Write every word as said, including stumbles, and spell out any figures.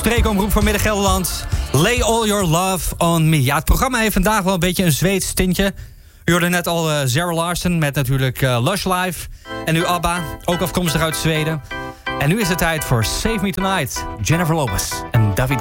streekomroep voor Midden-Gelderland. Lay all your love on me. Ja, het programma heeft vandaag wel een beetje een Zweeds tintje. U hoorde net al uh, Zara Larsson met natuurlijk uh, Lush Life. En nu ABBA, ook afkomstig uit Zweden. En nu is het tijd voor Save Me Tonight. Jennifer Lopez en David